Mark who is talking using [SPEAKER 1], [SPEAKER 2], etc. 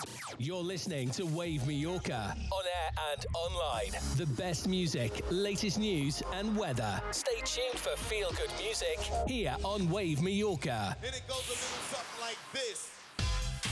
[SPEAKER 1] You're listening to Wave Mallorca, on air and online. The best music, latest news and weather. Stay tuned for feel-good music here on Wave Mallorca.
[SPEAKER 2] Then it goes a little something like this.